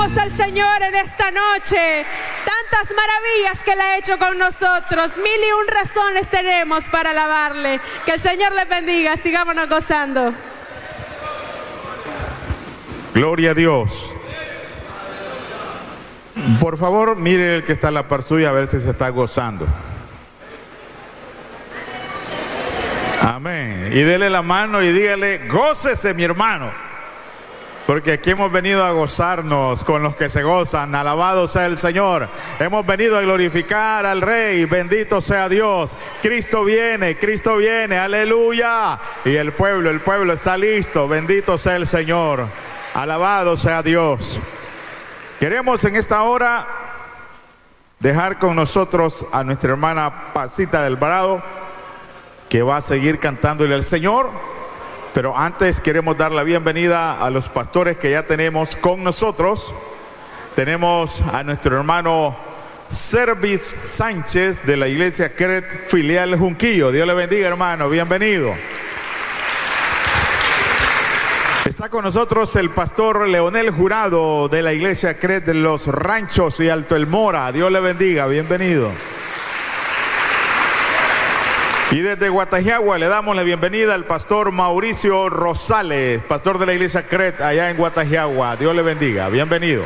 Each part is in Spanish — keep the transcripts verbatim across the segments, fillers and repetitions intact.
Alabamos al Señor en esta noche. Tantas maravillas que Él ha hecho con nosotros. Mil y un razones tenemos para alabarle. Que el Señor les bendiga. Sigámonos gozando. Gloria a Dios. Por favor, mire el que está a la par suya a ver si se está gozando. Amén. Y dele la mano y dígale: gócese, mi hermano. Porque aquí hemos venido a gozarnos con los que se gozan. Alabado sea el Señor. Hemos venido a glorificar al Rey. Bendito sea Dios. Cristo viene, Cristo viene. Aleluya. Y el pueblo, el pueblo está listo. Bendito sea el Señor. Alabado sea Dios. Queremos en esta hora dejar con nosotros a nuestra hermana Pasita del Alvarado, que va a seguir cantándole al Señor. Pero antes queremos dar la bienvenida a los pastores que ya tenemos con nosotros. Tenemos a nuestro hermano Servis Sánchez de la iglesia Cret filial Junquillo. Dios le bendiga, hermano, bienvenido. Está con nosotros el pastor Leonel Jurado de la iglesia Cret de los Ranchos y Alto El Mora. Dios le bendiga, bienvenido. Y desde Guatajiagua le damos la bienvenida al pastor Mauricio Rosales, pastor de la iglesia Cret allá en Guatajiagua. Dios le bendiga, bienvenido.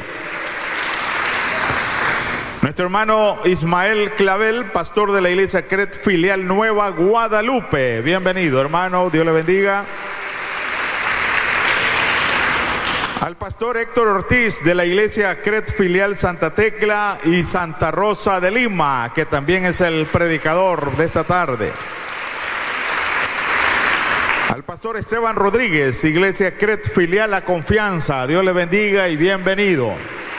Nuestro hermano Ismael Clavel, pastor de la iglesia Cret filial Nueva Guadalupe. Bienvenido, hermano, Dios le bendiga. Al pastor Héctor Ortiz de la iglesia Cret filial Santa Tecla y Santa Rosa de Lima, que también es el predicador de esta tarde. Al pastor Esteban Rodríguez, iglesia Cret filial La Confianza. Dios le bendiga y bienvenido.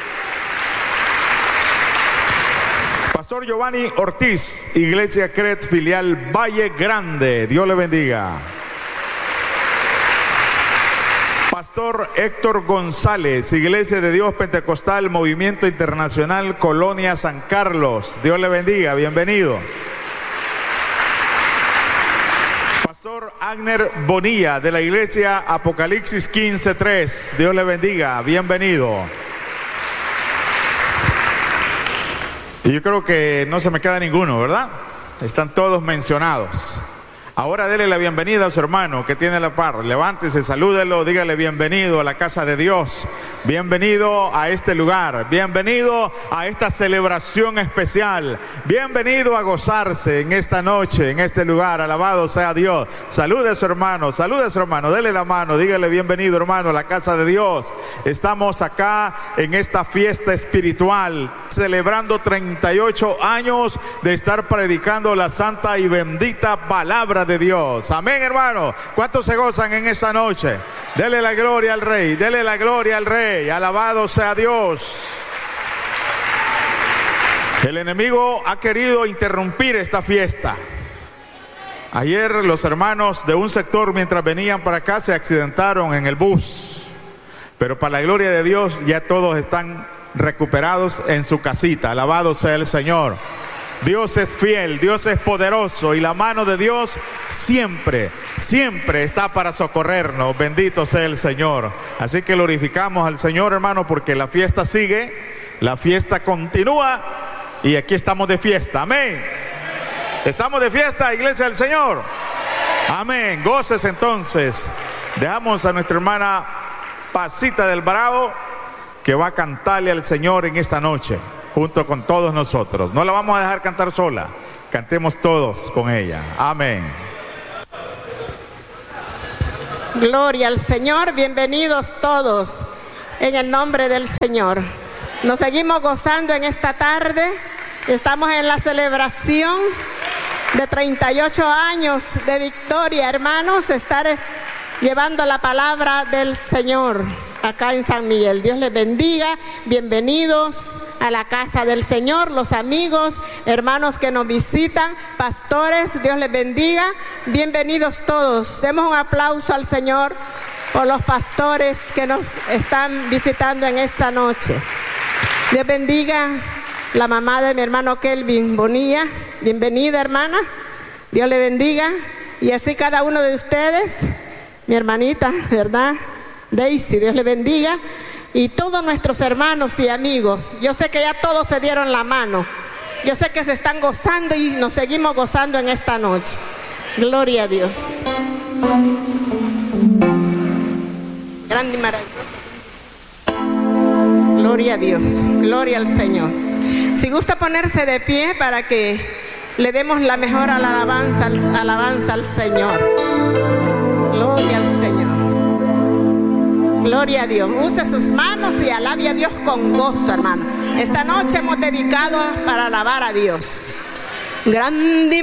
Pastor Giovanni Ortiz, iglesia Cret filial Valle Grande. Dios le bendiga. Pastor Héctor González, Iglesia de Dios Pentecostal, Movimiento Internacional, Colonia San Carlos. Dios le bendiga, bienvenido. Pastor Agner Bonilla, de la Iglesia Apocalipsis quince tres. Dios le bendiga, bienvenido. Y yo creo que no se me queda ninguno, ¿verdad? Están todos mencionados. Ahora dele la bienvenida a su hermano que tiene la par. Levántese, salúdelo, dígale bienvenido a la casa de Dios. Bienvenido a este lugar. Bienvenido a esta celebración especial. Bienvenido a gozarse en esta noche, en este lugar. Alabado sea Dios. Salude a su hermano, salude a su hermano, dele la mano, dígale bienvenido, hermano, a la casa de Dios. Estamos acá en esta fiesta espiritual, celebrando treinta y ocho años de estar predicando la santa y bendita palabra de Dios. Amén, hermano. ¿Cuántos se gozan en esa noche? Dele la gloria al Rey, dele la gloria al Rey. Alabado sea Dios. El enemigo ha querido interrumpir esta fiesta. Ayer los hermanos de un sector, mientras venían para acá, se accidentaron en el bus. Pero para la gloria de Dios ya todos están recuperados en su casita. Alabado sea el Señor. Dios es fiel, Dios es poderoso y la mano de Dios siempre, siempre está para socorrernos. Bendito sea el Señor. Así que glorificamos al Señor, hermano, porque la fiesta sigue, la fiesta continúa y aquí estamos de fiesta. Amén. Estamos de fiesta, iglesia del Señor. Amén. Goces entonces. Dejamos a nuestra hermana Pasita del Alvarado, que va a cantarle al Señor en esta noche junto con todos nosotros. No la vamos a dejar cantar sola, cantemos todos con ella. Amén. Gloria al Señor, bienvenidos todos en el nombre del Señor. Nos seguimos gozando en esta tarde. Estamos en la celebración de treinta y ocho años de victoria, hermanos, estar llevando la palabra del Señor acá en San Miguel. Dios les bendiga, bienvenidos a la casa del Señor, los amigos, hermanos que nos visitan, pastores, Dios les bendiga, bienvenidos todos. Demos un aplauso al Señor por los pastores que nos están visitando en esta noche. Dios bendiga la mamá de mi hermano Kelvin Bonilla, bienvenida, hermana, Dios le bendiga, y así cada uno de ustedes, mi hermanita, ¿verdad? Daisy, Dios le bendiga. y todos nuestros hermanos y amigos. Yo sé que ya todos se dieron la mano. Yo sé que se están gozando y nos seguimos gozando en esta noche. Gloria a Dios. Grande y maravilloso. Gloria a Dios. Gloria al Señor. Si gusta ponerse de pie para que le demos la mejor alabanza, alabanza al Señor. Gloria al Señor. Gloria a Dios. Use sus manos y alabe a Dios con gozo, hermano. Esta noche hemos dedicado para alabar a Dios. Grande